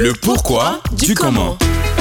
Le pourquoi du comment.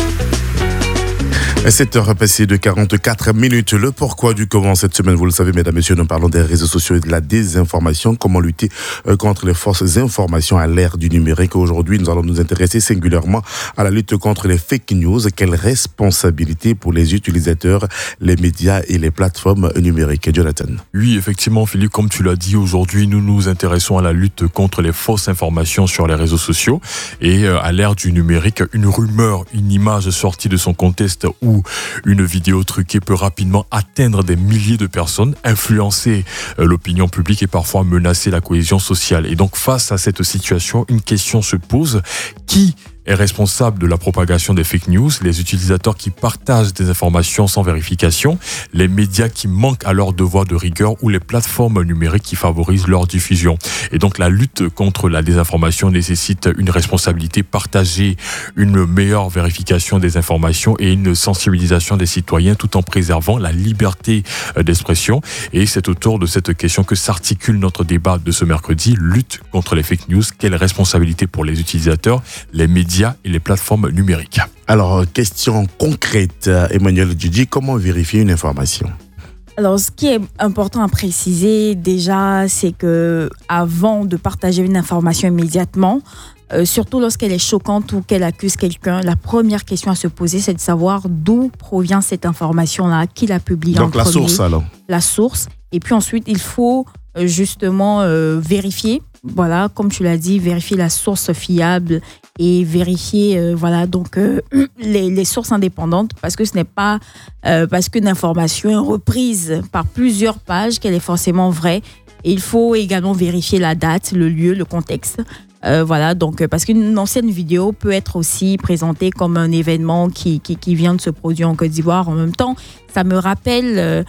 7h passées de 44 minutes. Le pourquoi du comment cette semaine, vous le savez, mesdames, messieurs, nous parlons des réseaux sociaux et de la désinformation. Comment lutter contre les fausses informations à l'ère du numérique. Aujourd'hui, nous allons nous intéresser singulièrement à la lutte contre les fake news. Quelle responsabilité pour les utilisateurs, les médias et les plateformes numériques. Jonathan. Oui, effectivement, Philippe, comme tu l'as dit, aujourd'hui, nous nous intéressons à la lutte contre les fausses informations sur les réseaux sociaux. Et à l'ère du numérique, une rumeur, une image sortie de son contexte ou une vidéo truquée peut rapidement atteindre des milliers de personnes, influencer l'opinion publique et parfois menacer la cohésion sociale. Et donc, face à cette situation, une question se pose. Qui est responsable de la propagation des fake news? Les utilisateurs qui partagent des informations sans vérification, les médias qui manquent à leur devoir de rigueur ou les plateformes numériques qui favorisent leur diffusion. Et donc la lutte contre la désinformation nécessite une responsabilité partagée, une meilleure vérification des informations et une sensibilisation des citoyens tout en préservant la liberté d'expression. Et c'est autour de cette question que s'articule notre débat de ce mercredi. Lutte contre les fake news, quelle responsabilité pour les utilisateurs, les médias et les plateformes numériques. Alors, question concrète, Emmanuel Djidji, comment vérifier une information? Alors, ce qui est important à préciser déjà, c'est que avant de partager une information immédiatement, surtout lorsqu'elle est choquante ou qu'elle accuse quelqu'un, la première question à se poser, c'est de savoir d'où provient cette information-là, qui l'a publiée en premier. Donc, la source, alors. La source. Et puis ensuite, il faut justement vérifier. Voilà, comme tu l'as dit, vérifier la source fiable et vérifier les sources indépendantes, parce que ce n'est pas parce qu'une information est reprise par plusieurs pages qu'elle est forcément vraie. Et il faut également vérifier la date, le lieu, le contexte. Parce qu'une ancienne vidéo peut être aussi présentée comme un événement qui vient de se produire en Côte d'Ivoire. En même temps, ça me rappelle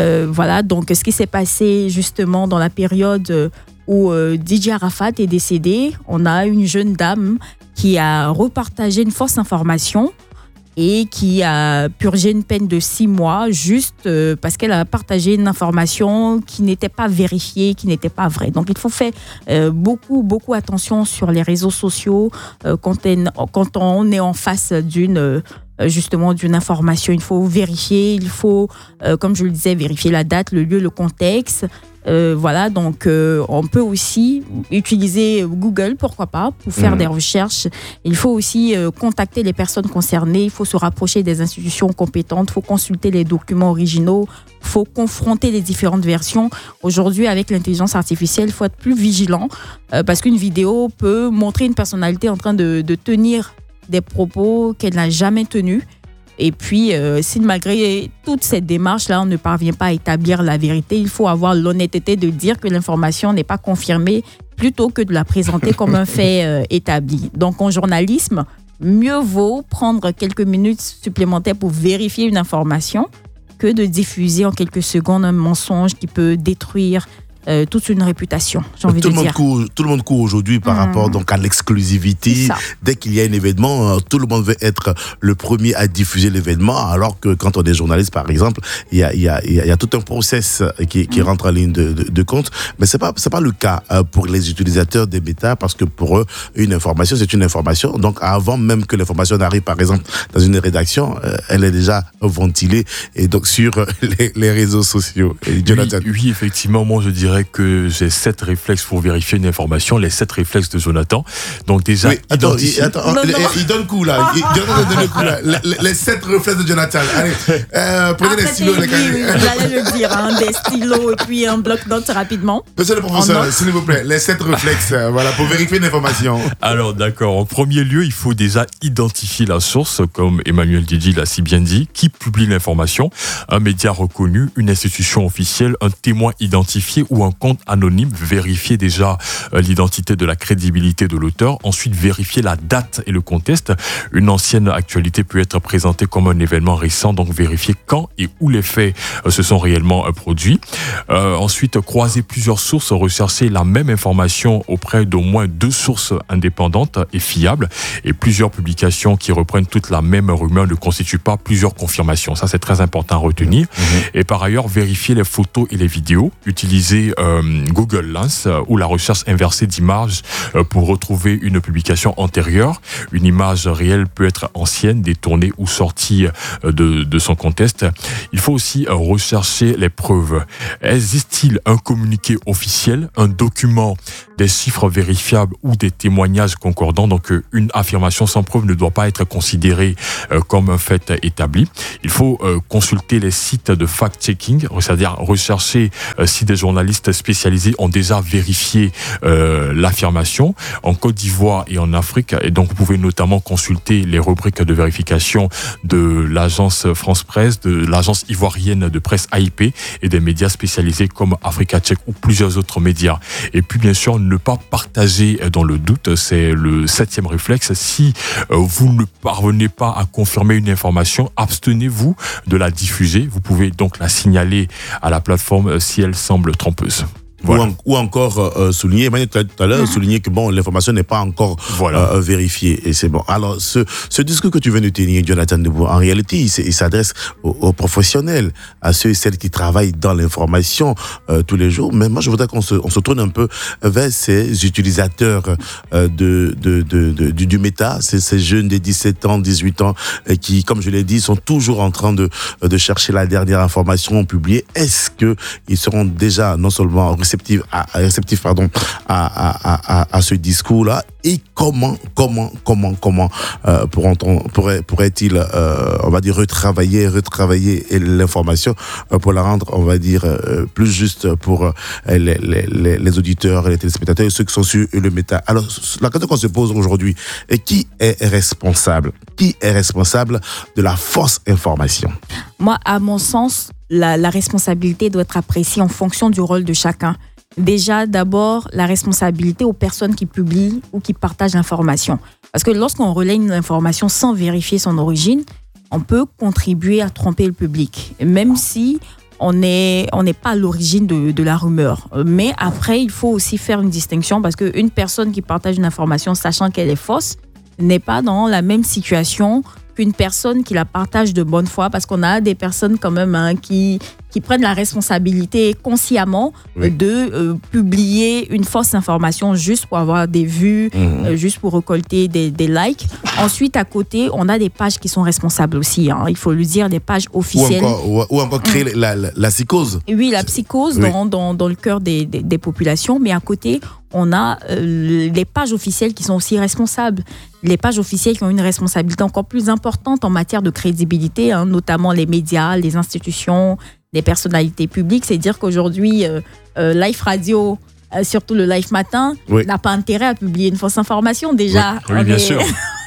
ce qui s'est passé justement dans la période où DJ Arafat est décédé. On a une jeune dame qui a repartagé une fausse information et qui a purgé une peine de 6 mois juste parce qu'elle a partagé une information qui n'était pas vérifiée, qui n'était pas vraie. Donc, il faut faire beaucoup attention sur les réseaux sociaux quand on est en face d'une information. Il faut vérifier, comme je le disais, vérifier la date, le lieu, le contexte. On peut aussi utiliser Google, pourquoi pas, pour faire des recherches. Il faut aussi contacter les personnes concernées, il faut se rapprocher des institutions compétentes, il faut consulter les documents originaux, il faut confronter les différentes versions. Aujourd'hui, avec l'intelligence artificielle, il faut être plus vigilant parce qu'une vidéo peut montrer une personnalité en train de tenir des propos qu'elle n'a jamais tenus. Et puis, si malgré toute cette démarche-là, on ne parvient pas à établir la vérité, il faut avoir l'honnêteté de dire que l'information n'est pas confirmée plutôt que de la présenter comme un fait établi. Donc, en journalisme, mieux vaut prendre quelques minutes supplémentaires pour vérifier une information que de diffuser en quelques secondes un mensonge qui peut détruire toute une réputation, j'ai envie de dire. Tout le monde court aujourd'hui par rapport donc à l'exclusivité. Dès qu'il y a un événement, tout le monde veut être le premier à diffuser l'événement, alors que quand on est journaliste, par exemple, il y a tout un process qui rentre en ligne de compte. Mais c'est pas le cas pour les utilisateurs des médias, parce que pour eux, une information, c'est une information. Donc, avant même que l'information n'arrive, par exemple, dans une rédaction, elle est déjà ventilée et donc sur les réseaux sociaux. Jonathan. Oui, effectivement, moi je dirais que j'ai 7 réflexes pour vérifier une information, les 7 réflexes de Jonathan. Donc déjà, il donne coup là. Jonathan donne coup là. Les 7 réflexes de Jonathan. Allez, prenez des stylos. J'allais le dire, des stylos et puis un bloc-notes rapidement. Monsieur le professeur, s'il vous plaît, les 7 réflexes pour vérifier une information. Alors d'accord, en premier lieu, il faut déjà identifier la source, comme Emmanuel Djidji l'a si bien dit. Qui publie l'information? Un média reconnu, une institution officielle, un témoin identifié ou un compte anonyme. Vérifier déjà l'identité de la crédibilité de l'auteur. Ensuite, vérifier la date et le contexte. Une ancienne actualité peut être présentée comme un événement récent, donc vérifier quand et où les faits se sont réellement produits. Ensuite, croiser plusieurs sources, rechercher la même information auprès d'au moins 2 sources indépendantes et fiables. Et plusieurs publications qui reprennent toute la même rumeur ne constituent pas plusieurs confirmations. Ça, c'est très important à retenir. Et par ailleurs, vérifier les photos et les vidéos. Utiliser utiliser Google Lens ou la recherche inversée d'images pour retrouver une publication antérieure. Une image réelle peut être ancienne, détournée ou sortie de son contexte. Il faut aussi rechercher les preuves. Existe-t-il un communiqué officiel, un document, des chiffres vérifiables ou des témoignages concordants? Donc une affirmation sans preuve ne doit pas être considérée comme un fait établi. Il faut consulter les sites de fact-checking, c'est-à-dire rechercher si des journalistes spécialisés ont déjà vérifié l'affirmation. En Côte d'Ivoire et en Afrique, et donc vous pouvez notamment consulter les rubriques de vérification de l'agence France Presse, de l'agence ivoirienne de presse AIP et des médias spécialisés comme Africa Check ou plusieurs autres médias. Et puis bien sûr, ne pas partager dans le doute, c'est le 7e réflexe. Si vous ne parvenez pas à confirmer une information, abstenez-vous de la diffuser. Vous pouvez donc la signaler à la plateforme si elle semble trompeuse. Voilà. Ou encore souligner, Emmanuel tout à l'heure, souligner que bon, l'information n'est pas encore vérifiée et c'est bon. Alors ce discours que tu viens de tenir, Jonathan Debout, en réalité, il s'adresse aux professionnels, à ceux et celles qui travaillent dans l'information tous les jours. Mais moi, je voudrais qu'on se tourne un peu vers ces utilisateurs du méta, ces jeunes de 17 ans, 18 ans, qui, comme je l'ai dit, sont toujours en train de chercher la dernière information publiée. Est-ce que ils seront déjà non seulement réceptifs à ce discours-là, et comment pourrait-il on va dire retravailler l'information pour la rendre, on va dire, plus juste pour les auditeurs et les téléspectateurs et ceux qui sont sur le méta. Alors la question qu'on se pose aujourd'hui est qui est responsable de la fausse information? Moi, à mon sens, la responsabilité doit être appréciée en fonction du rôle de chacun. Déjà, d'abord, la responsabilité aux personnes qui publient ou qui partagent l'information. Parce que lorsqu'on relaie une information sans vérifier son origine, on peut contribuer à tromper le public, même si on n'est pas à l'origine de la rumeur. Mais après, il faut aussi faire une distinction parce qu'une personne qui partage une information sachant qu'elle est fausse n'est pas dans la même situation qu'une personne qui la partage de bonne foi, parce qu'on a des personnes quand même qui prennent la responsabilité consciemment de publier une fausse information juste pour avoir des vues, juste pour récolter des likes. Ensuite, à côté, on a des pages qui sont responsables aussi, il faut le dire, des pages officielles. Ou encore créer la psychose. Oui, la psychose dans le cœur des populations, mais à côté, on a les pages officielles qui sont aussi responsables. Les pages officielles qui ont une responsabilité encore plus importante en matière de crédibilité, notamment les médias, les institutions, les personnalités publiques. C'est dire qu'aujourd'hui, Live Radio, surtout le Live Matin, n'a pas intérêt à publier une fausse information. Déjà, oui, bien sûr.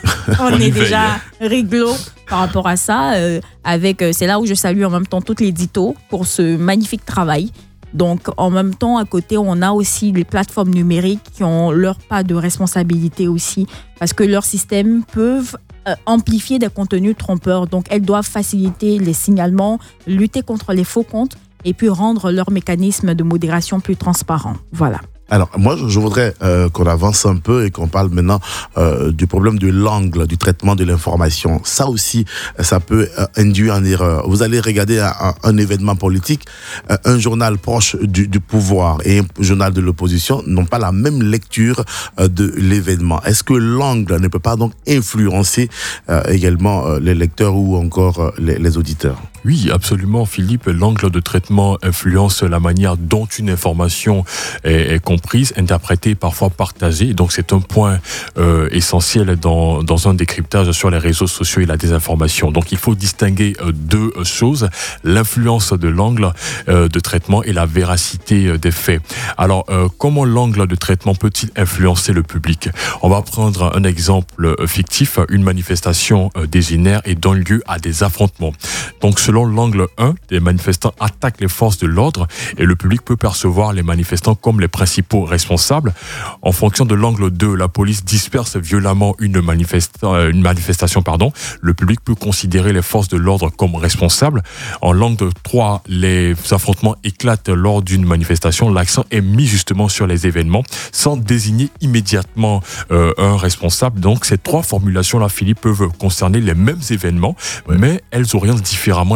on est déjà réglo par rapport à ça. C'est là où je salue en même temps tout l'édito pour ce magnifique travail. Donc, en même temps, à côté, on a aussi les plateformes numériques qui ont leur part de responsabilité aussi, parce que leurs systèmes peuvent amplifier des contenus trompeurs. Donc, elles doivent faciliter les signalements, lutter contre les faux comptes et puis rendre leur mécanisme de modération plus transparent. Voilà. Alors, moi, je voudrais qu'on avance un peu et qu'on parle maintenant du problème de l'angle, du traitement de l'information. Ça aussi, ça peut induire en erreur. Vous allez regarder un événement politique, un journal proche du pouvoir et un journal de l'opposition n'ont pas la même lecture de l'événement. Est-ce que l'angle ne peut pas donc influencer également les lecteurs ou encore les auditeurs? Oui, absolument, Philippe. L'angle de traitement influence la manière dont une information est comprise, interprétée, parfois partagée. Donc, c'est un point essentiel dans un décryptage sur les réseaux sociaux et la désinformation. Donc, il faut distinguer deux choses, l'influence de l'angle de traitement et la véracité des faits. Alors, comment l'angle de traitement peut-il influencer le public? On va prendre un exemple fictif. Une manifestation dégénère et donne lieu à des affrontements. Donc, selon l'angle 1, les manifestants attaquent les forces de l'ordre et le public peut percevoir les manifestants comme les principaux responsables. En fonction de l'angle 2, la police disperse violemment une manifestation. Le public peut considérer les forces de l'ordre comme responsables. En l'angle 3, les affrontements éclatent lors d'une manifestation. L'accent est mis justement sur les événements sans désigner immédiatement un responsable. Donc ces trois formulations-là, Philippe, peuvent concerner les mêmes événements, mais elles orientent différemment la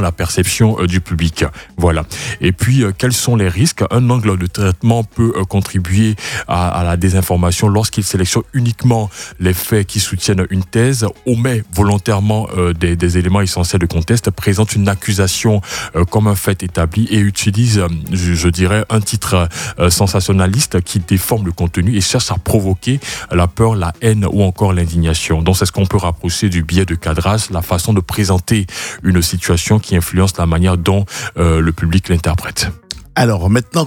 la perception du public. Voilà. Et puis, quels sont les risques? Un angle de traitement peut contribuer à la désinformation lorsqu'il sélectionne uniquement les faits qui soutiennent une thèse, omet volontairement des éléments essentiels de contexte, présente une accusation comme un fait établi et utilise, je dirais, un titre sensationnaliste qui déforme le contenu et cherche à provoquer la peur, la haine ou encore l'indignation. Donc c'est ce qu'on peut rapprocher du biais de cadrage, la façon de présenter une situation qui influence la manière dont le public l'interprète. Alors maintenant